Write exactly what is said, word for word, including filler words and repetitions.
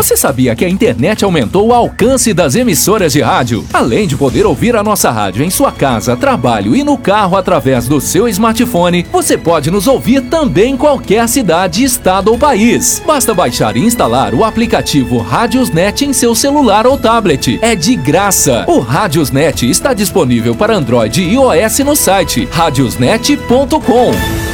Você sabia que a internet aumentou o alcance das emissoras de rádio? Além de poder ouvir a nossa rádio em sua casa, trabalho e no carro através do seu smartphone, você pode nos ouvir também em qualquer cidade, estado ou país. Basta baixar e instalar o aplicativo Radiosnet em seu celular ou tablet. É de graça. O Radiosnet está disponível para Android e iOS no site radiosnet ponto com.